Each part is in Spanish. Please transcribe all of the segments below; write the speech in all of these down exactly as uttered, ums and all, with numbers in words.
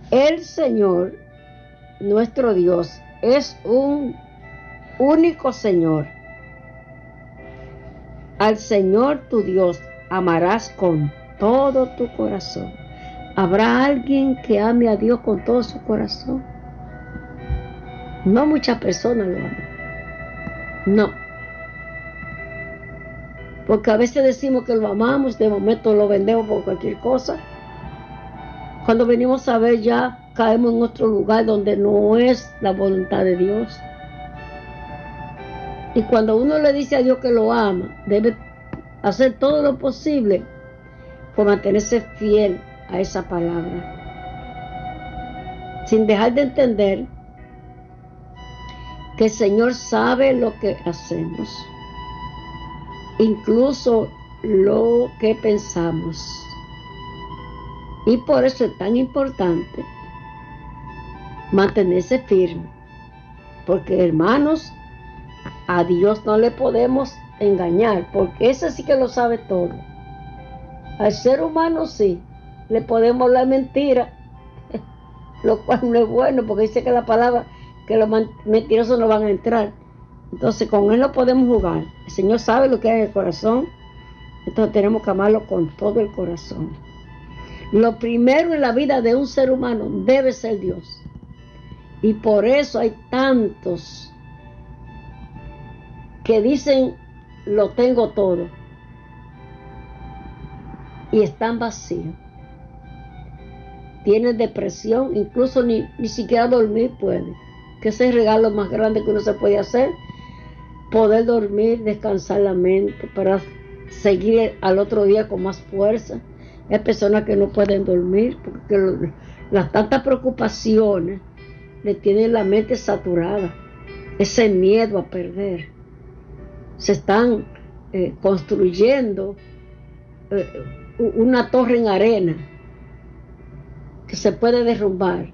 El Señor, nuestro Dios, es un único Señor. Al Señor tu Dios amarás con todo tu corazón. ¿Habrá alguien que ame a Dios con todo su corazón? No muchas personas lo aman. No. Porque a veces decimos que lo amamos, de momento lo vendemos por cualquier cosa. Cuando venimos a ver, ya caemos en otro lugar donde no es la voluntad de Dios. Y cuando uno le dice a Dios que lo ama, debe hacer todo lo posible por mantenerse fiel a esa palabra, sin dejar de entender que el Señor sabe lo que hacemos, incluso lo que pensamos. Y por eso es tan importante mantenerse firme, porque hermanos, a Dios no le podemos engañar, porque ese sí que lo sabe todo. Al ser humano sí, le podemos hablar mentira, lo cual no es bueno, porque dice que la palabra, que los mentirosos no van a entrar. Entonces con Él no podemos jugar. El Señor sabe lo que hay en el corazón, entonces tenemos que amarlo con todo el corazón. Lo primero en la vida de un ser humano debe ser Dios. Y por eso hay tantos que dicen, lo tengo todo, y están vacíos. Tienen depresión, incluso ni, ni siquiera dormir pueden. Que ese es el regalo más grande que uno se puede hacer, poder dormir, descansar la mente, para seguir al otro día con más fuerza. Hay personas que no pueden dormir porque lo, las tantas preocupaciones le tienen la mente saturada, ese miedo a perder. Se están eh, construyendo eh, una torre en arena que se puede derrumbar.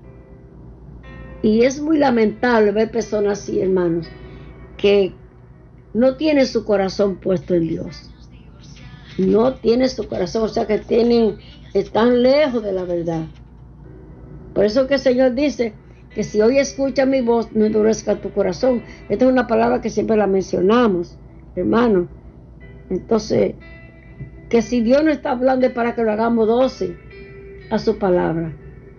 Y es muy lamentable ver personas así, hermanos, que no tienen su corazón puesto en Dios. No tienen su corazón, o sea que tienen, están lejos de la verdad. Por eso que el Señor dice que si hoy escucha mi voz, no endurezca tu corazón. Esta es una palabra que siempre la mencionamos, hermano. Entonces, que si Dios no está hablando es para que lo hagamos dócil a su palabra.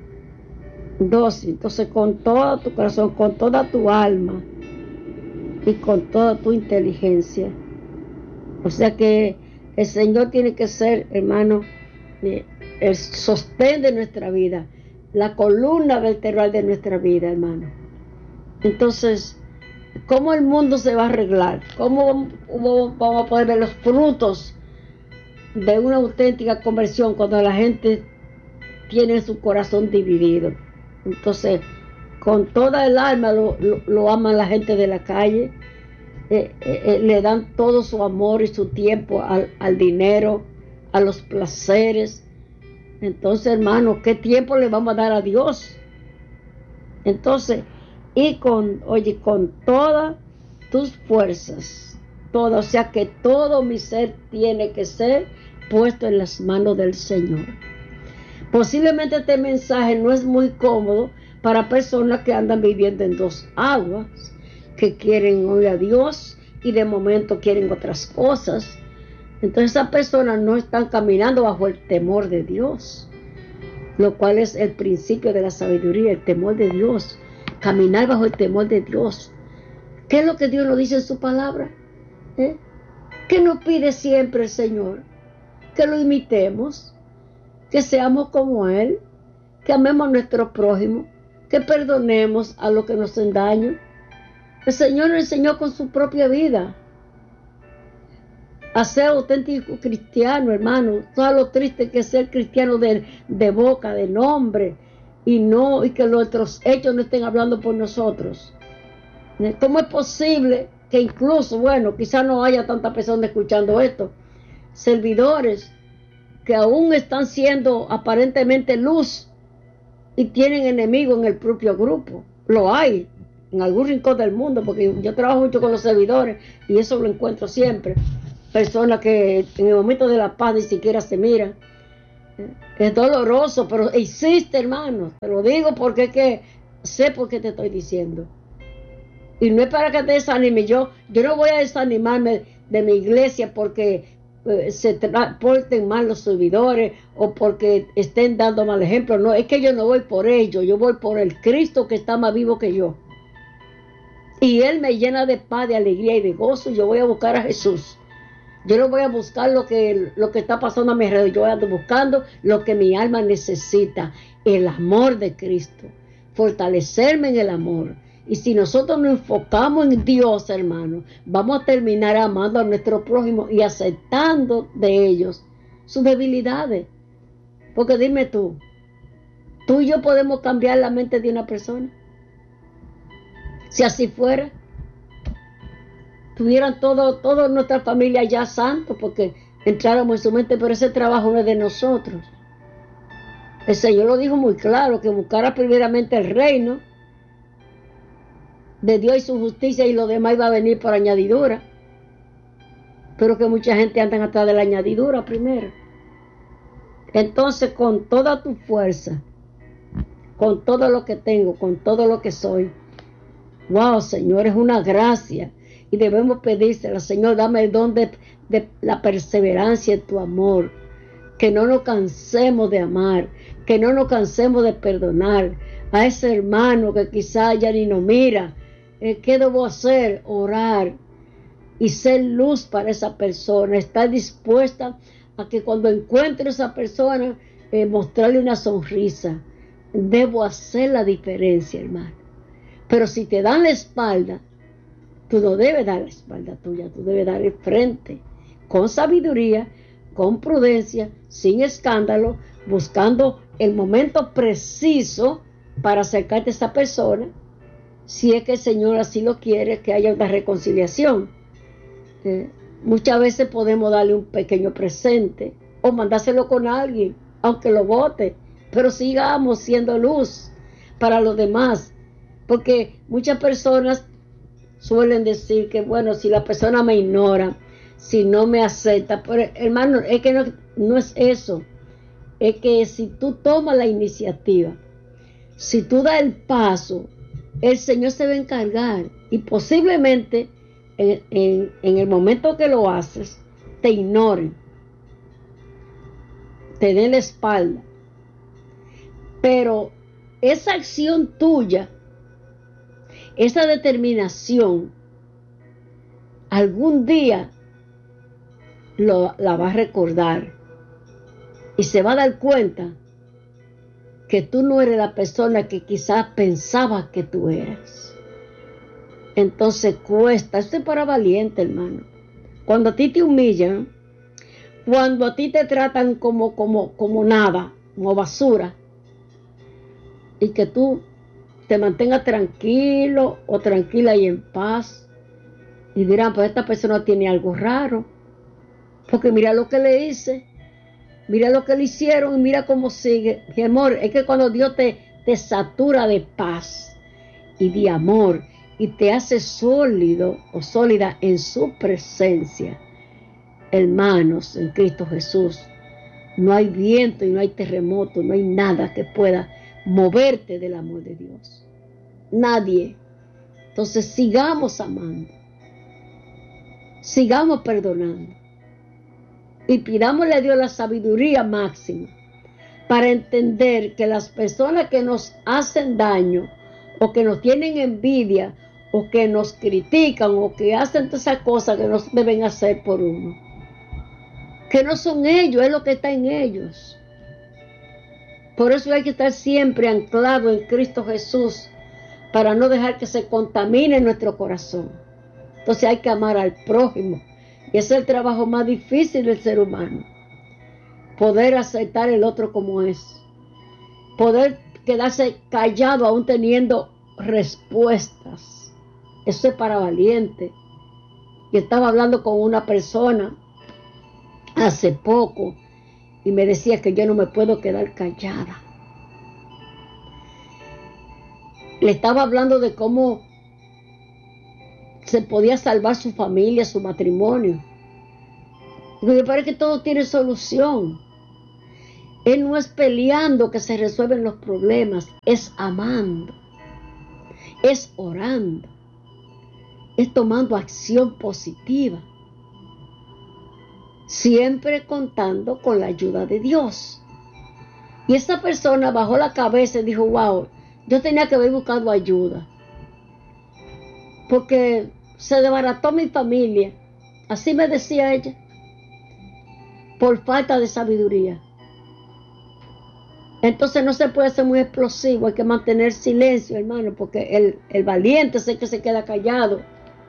Dócil. Entonces, con todo tu corazón, con toda tu alma y con toda tu inteligencia. O sea que el Señor tiene que ser, hermano, el sostén de nuestra vida, la columna vertebral de nuestra vida, hermano. Entonces, ¿cómo el mundo se va a arreglar? ¿Cómo vamos a poder ver los frutos de una auténtica conversión cuando la gente tiene su corazón dividido? Entonces, con toda el alma lo, lo, lo aman la gente de la calle, eh, eh, le dan todo su amor y su tiempo al, al dinero, a los placeres. Entonces, hermano, ¿qué tiempo le vamos a dar a Dios? Entonces, y con, oye, con todas tus fuerzas, todo, o sea que todo mi ser tiene que ser puesto en las manos del Señor. Posiblemente este mensaje no es muy cómodo para personas que andan viviendo en dos aguas, que quieren oír a Dios y de momento quieren otras cosas. Entonces esas personas no están caminando bajo el temor de Dios, lo cual es el principio de la sabiduría, el temor de Dios, caminar bajo el temor de Dios. ¿Qué es lo que Dios nos dice en su palabra? ¿Eh? ¿Qué nos pide siempre el Señor? Que lo imitemos, que seamos como Él, que amemos a nuestro prójimo, que perdonemos a los que nos hacen daño. El Señor nos enseñó con su propia vida a ser auténtico cristiano, hermano. Todo lo triste que es ser cristiano de, de boca, de nombre, y no, y que nuestros hechos no estén hablando por nosotros. ¿Cómo es posible que incluso, bueno, quizás no haya tanta persona escuchando esto, servidores que aún están siendo aparentemente luz y tienen enemigos en el propio grupo? Lo hay en algún rincón del mundo, porque yo trabajo mucho con los servidores y eso lo encuentro siempre. Personas que en el momento de la paz ni siquiera se miran. Es doloroso, pero existe, hermano. Te lo digo porque es que sé por qué te estoy diciendo. Y no es para que te desanime. Yo, yo no voy a desanimarme de mi iglesia porque eh, se porten mal los servidores o porque estén dando mal ejemplo. No, es que yo no voy por ello. Yo voy por el Cristo que está más vivo que yo. Y Él me llena de paz, de alegría y de gozo. Yo voy a buscar a Jesús. Yo no voy a buscar lo que, lo que está pasando a mi alrededor. Yo ando buscando lo que mi alma necesita. El amor de Cristo. Fortalecerme en el amor. Y si nosotros nos enfocamos en Dios, hermano, vamos a terminar amando a nuestro prójimo y aceptando de ellos sus debilidades. Porque dime tú, tú y yo podemos cambiar la mente de una persona. Si así fuera, tuvieran todo, toda nuestra familia ya santos porque entráramos en su mente, pero ese trabajo no es de nosotros. El Señor lo dijo muy claro, que buscara primeramente el reino de Dios y su justicia y lo demás iba a venir por añadidura. Pero que mucha gente anda atrás de la añadidura primero. Entonces, con toda tu fuerza, con todo lo que tengo, con todo lo que soy, wow, Señor, es una gracia. Y debemos pedírsela, Señor, dame el don de, de la perseverancia en tu amor. Que no nos cansemos de amar, que no nos cansemos de perdonar a ese hermano que quizás ya ni nos mira. Eh, ¿Qué debo hacer? Orar y ser luz para esa persona. Estar dispuesta a que cuando encuentre a esa persona, eh, mostrarle una sonrisa. Debo hacer la diferencia, hermano. Pero si te dan la espalda, tú no debes dar la espalda tuya, tú debes dar el frente, con sabiduría, con prudencia, sin escándalo, buscando el momento preciso para acercarte a esa persona. Si es que el Señor así lo quiere, que haya una reconciliación. Eh, muchas veces podemos darle un pequeño presente o mandárselo con alguien, aunque lo bote, pero sigamos siendo luz para los demás. Porque muchas personas suelen decir que, bueno, si la persona me ignora, si no me acepta, pero hermano, es que no, no es eso. Es que si tú tomas la iniciativa, si tú das el paso, el Señor se va a encargar y posiblemente en, en, en el momento que lo haces, te ignoren, te den la espalda. Pero esa acción tuya, esa determinación, algún día lo, la va a recordar y se va a dar cuenta que tú no eres la persona que quizás pensaba que tú eras. Entonces cuesta, esto es para valiente, hermano. Cuando a ti te humillan, cuando a ti te tratan como, como, como nada, como basura, y que tú te mantengas tranquilo o tranquila y en paz, y dirán, pues esta persona tiene algo raro, porque mira lo que le hice, mira lo que le hicieron y mira cómo sigue. Mi amor, es que cuando Dios te, te satura de paz y de amor y te hace sólido o sólida en su presencia, hermanos, en Cristo Jesús, no hay viento y no hay terremoto, no hay nada que pueda moverte del amor de Dios. Nadie. Entonces sigamos amando, sigamos perdonando y pidámosle a Dios la sabiduría máxima para entender que las personas que nos hacen daño o que nos tienen envidia o que nos critican o que hacen todas esas cosas que nos deben hacer por uno, que no son ellos, es lo que está en ellos. Por eso hay que estar siempre anclado en Cristo Jesús para no dejar que se contamine nuestro corazón. Entonces hay que amar al prójimo. Y ese es el trabajo más difícil del ser humano. Poder aceptar el otro como es. Poder quedarse callado aún teniendo respuestas. Eso es para valiente. Y estaba hablando con una persona hace poco y me decía que yo no me puedo quedar callada. Le estaba hablando de cómo se podía salvar su familia, su matrimonio. Y me parece que todo tiene solución. Él no es peleando que se resuelven los problemas, es amando, es orando, es tomando acción positiva, siempre contando con la ayuda de Dios. Y esa persona bajó la cabeza y dijo, wow, yo tenía que haber buscado ayuda, porque se desbarató mi familia, así me decía ella, por falta de sabiduría. Entonces no se puede ser muy explosivo, hay que mantener silencio, hermano, porque el, el valiente es el que se queda callado.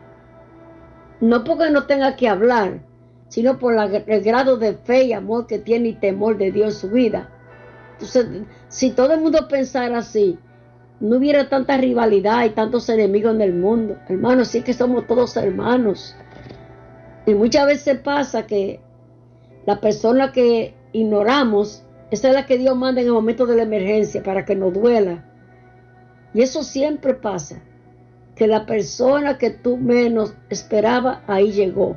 No porque no tenga que hablar, sino por la, el grado de fe y amor que tiene y temor de Dios en su vida. Entonces, si todo el mundo pensara así, no hubiera tanta rivalidad y tantos enemigos en el mundo. Hermanos, sí que somos todos hermanos. Y muchas veces pasa que la persona que ignoramos, esa es la que Dios manda en el momento de la emergencia para que nos duela. Y eso siempre pasa, que la persona que tú menos esperabas, ahí llegó.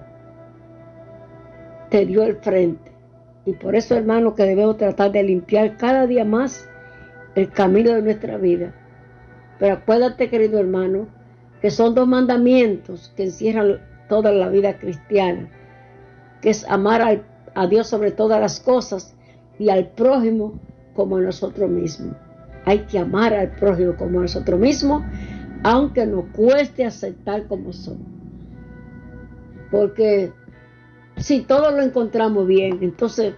Te dio el frente. Y por eso, hermano, que debemos tratar de limpiar cada día más el camino de nuestra vida. Pero acuérdate, querido hermano, que son dos mandamientos que encierran toda la vida cristiana, que es amar al, a Dios sobre todas las cosas y al prójimo como a nosotros mismos. Hay que amar al prójimo como a nosotros mismos, aunque nos cueste aceptar como somos. Porque si todo lo encontramos bien, entonces,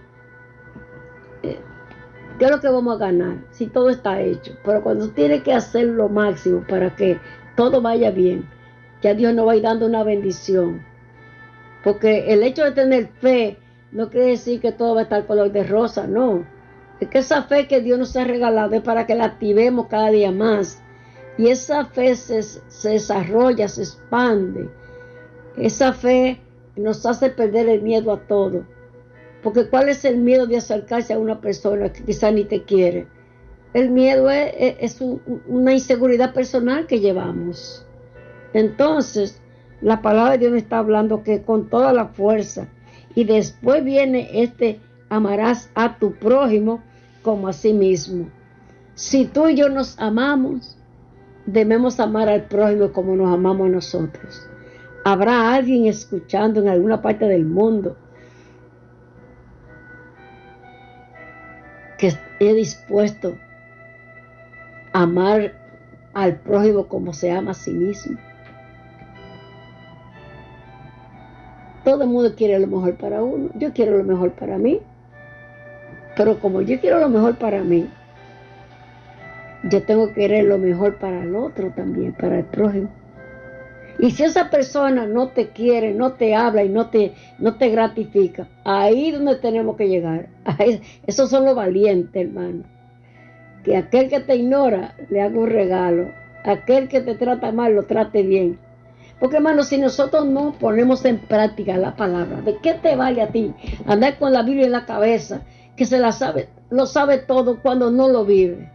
eh, ¿qué es lo que vamos a ganar? Si todo está hecho. Pero cuando tiene que hacer lo máximo para que todo vaya bien, ya Dios nos va a ir dando una bendición. Porque el hecho de tener fe no quiere decir que todo va a estar color de rosa, no. Es que esa fe que Dios nos ha regalado es para que la activemos cada día más. Y esa fe se, se desarrolla, se expande. Esa fe nos hace perder el miedo a todo. Porque ¿cuál es el miedo de acercarse a una persona que quizá ni te quiere? El miedo es, es, es un, una inseguridad personal que llevamos. Entonces, la palabra de Dios nos está hablando que con toda la fuerza. Y después viene este, amarás a tu prójimo como a sí mismo. Si tú y yo nos amamos, debemos amar al prójimo como nos amamos nosotros. Habrá alguien escuchando en alguna parte del mundo que esté dispuesto a amar al prójimo como se ama a sí mismo. Todo el mundo quiere lo mejor para uno. Yo quiero lo mejor para mí. Pero como yo quiero lo mejor para mí, yo tengo que querer lo mejor para el otro también, para el prójimo. Y si esa persona no te quiere, no te habla y no te, no te gratifica, ahí es donde tenemos que llegar. Ahí, esos son los valientes, hermano. Que aquel que te ignora, le haga un regalo. Aquel que te trata mal, lo trate bien. Porque, hermano, si nosotros no ponemos en práctica la palabra, ¿de qué te vale a ti andar con la Biblia en la cabeza, que se la sabe, lo sabe todo cuando no lo vive?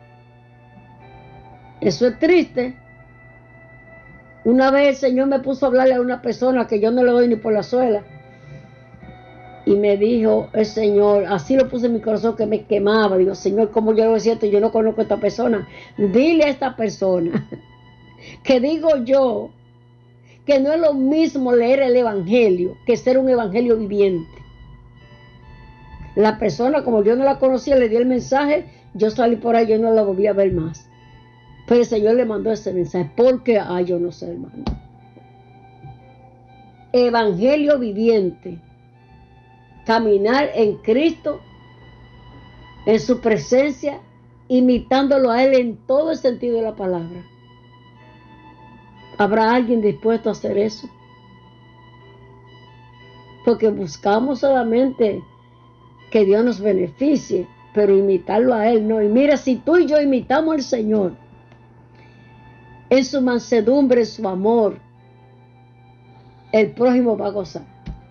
Eso es triste. Una vez el Señor me puso a hablarle a una persona que yo no le doy ni por la suela. Y me dijo el Señor, así lo puse en mi corazón que me quemaba. Digo, Señor, ¿cómo yo lo siento? Yo no conozco a esta persona. Dile a esta persona que digo yo que no es lo mismo leer el evangelio que ser un evangelio viviente. La persona, como yo no la conocía, le di el mensaje, yo salí por ahí, yo no la volví a ver más. Pero el Señor le mandó ese mensaje. ¿Por qué? Ah, yo no sé, hermano. Evangelio viviente. Caminar en Cristo, en su presencia, imitándolo a Él en todo el sentido de la palabra. ¿Habrá alguien dispuesto a hacer eso? Porque buscamos solamente que Dios nos beneficie, pero imitarlo a Él no. Y mira, si tú y yo imitamos al Señor en su mansedumbre, en su amor, el prójimo va a gozar.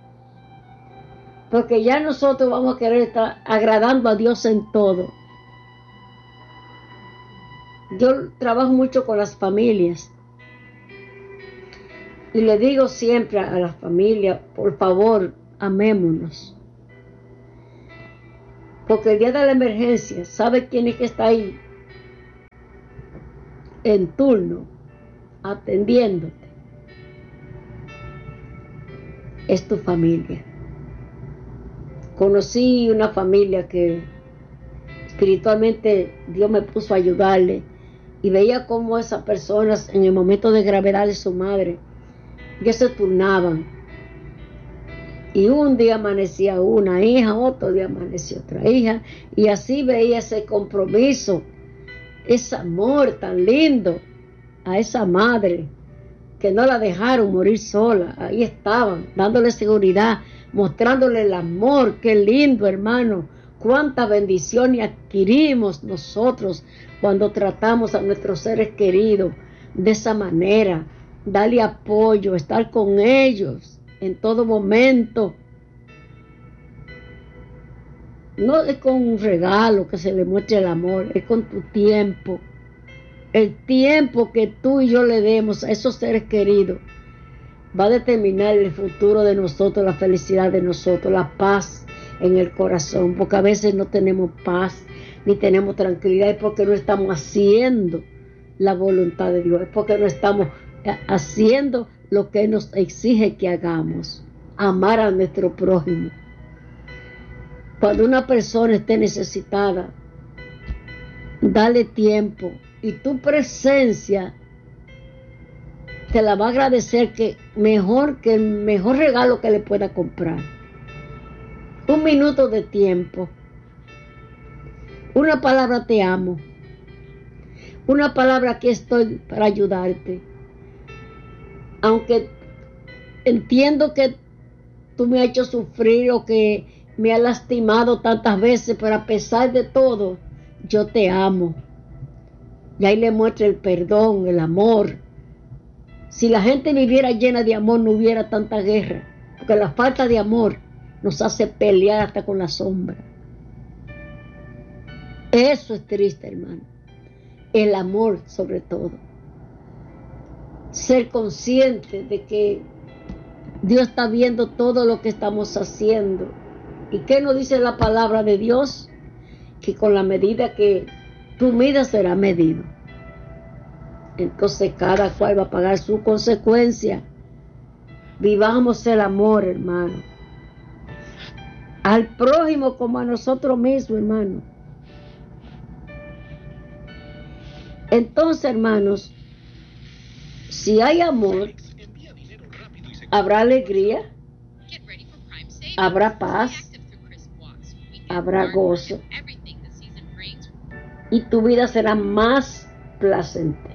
Porque ya nosotros vamos a querer estar agradando a Dios en todo. Yo trabajo mucho con las familias. Y le digo siempre a las familias, por favor, amémonos. Porque el día de la emergencia, ¿sabe quién es que está ahí? En turno, atendiéndote. Es tu familia. Conocí una familia que espiritualmente Dios me puso a ayudarle y veía cómo esas personas en el momento de gravedad de su madre, ya se turnaban. Y un día amanecía una hija, otro día amanecía otra hija, y así veía ese compromiso, ese amor tan lindo a esa madre, que no la dejaron morir sola. Ahí estaban, dándole seguridad, mostrándole el amor. Qué lindo, hermano. Cuánta bendición y adquirimos nosotros cuando tratamos a nuestros seres queridos de esa manera. Darle apoyo, estar con ellos en todo momento. No es con un regalo que se le muestre el amor, es con tu tiempo. El tiempo que tú y yo le demos a esos seres queridos va a determinar el futuro de nosotros, la felicidad de nosotros, la paz en el corazón, porque a veces no tenemos paz ni tenemos tranquilidad, es porque no estamos haciendo la voluntad de Dios, es porque no estamos haciendo lo que nos exige que hagamos, amar a nuestro prójimo. Cuando una persona esté necesitada, dale tiempo, y tu presencia te la va a agradecer que mejor que el mejor regalo que le pueda comprar. Un minuto de tiempo, una palabra te amo, una palabra aquí estoy para ayudarte. Aunque entiendo que tú me has hecho sufrir o que me has lastimado tantas veces, pero a pesar de todo, yo te amo. Y ahí le muestra el perdón, el amor. Si la gente viviera llena de amor, no hubiera tanta guerra, porque la falta de amor nos hace pelear hasta con la sombra. Eso es triste, hermano. El amor sobre todo. Ser consciente de que Dios está viendo todo lo que estamos haciendo. ¿Y qué nos dice la palabra de Dios? Que con la medida que tu vida será medido. Entonces cada cual va a pagar su consecuencia. Vivamos el amor, hermano. Al prójimo como a nosotros mismos, hermano. Entonces, hermanos, si hay amor, habrá alegría, habrá paz, habrá gozo, y tu vida será más placentera.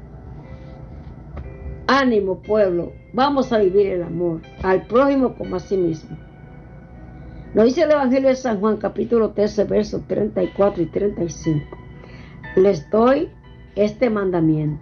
Ánimo, pueblo, vamos a vivir el amor al prójimo como a sí mismo. Nos dice el Evangelio de San Juan, capítulo trece, versos treinta y cuatro y treinta y cinco. Les doy este mandamiento,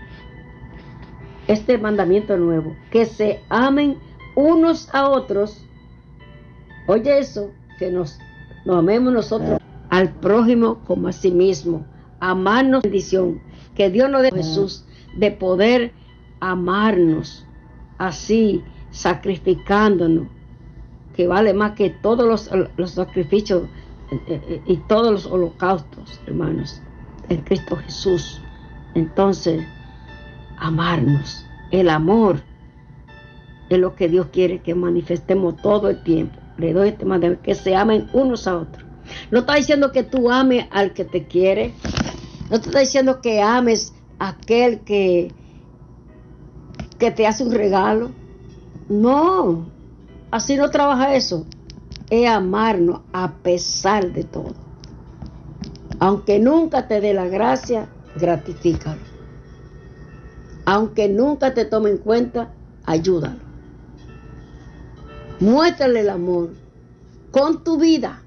este mandamiento nuevo, que se amen unos a otros. Oye eso, que nos, nos amemos nosotros al prójimo como a sí mismo. Amarnos, bendición, que Dios nos dé, Jesús, de poder amarnos así, sacrificándonos, que vale más que todos los, los sacrificios eh, y todos los holocaustos, hermanos, en Cristo Jesús. Entonces, amarnos, el amor es lo que Dios quiere que manifestemos todo el tiempo. Le doy este mandamiento, que se amen unos a otros. No está diciendo que tú ames al que te quiere, no te está diciendo que ames a aquel que que te hace un regalo. No, así no trabaja eso. Es amarnos a pesar de todo. Aunque nunca te dé la gracia, gratifícalo. Aunque nunca te tome en cuenta, ayúdalo. Muéstrale el amor con tu vida,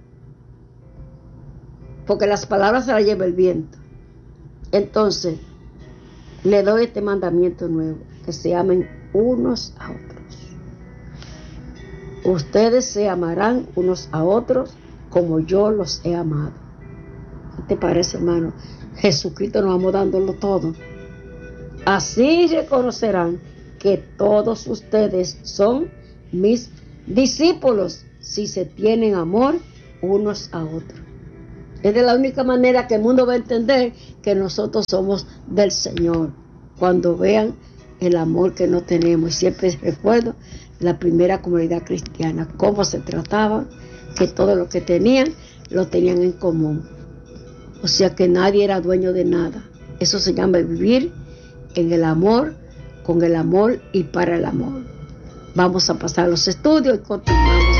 porque las palabras se las lleva el viento. Entonces, le doy este mandamiento nuevo, que se amen unos a otros. Ustedes se amarán unos a otros como yo los he amado. ¿Qué te parece, hermano? Jesucristo nos vamos dándolo todo. Así reconocerán que todos ustedes son mis discípulos, si se tienen amor unos a otros. Es de la única manera que el mundo va a entender que nosotros somos del Señor. Cuando vean el amor que no tenemos. Y siempre recuerdo la primera comunidad cristiana, cómo se trataba, que todo lo que tenían, lo tenían en común. O sea que nadie era dueño de nada. Eso se llama vivir en el amor, con el amor y para el amor. Vamos a pasar los estudios y continuamos.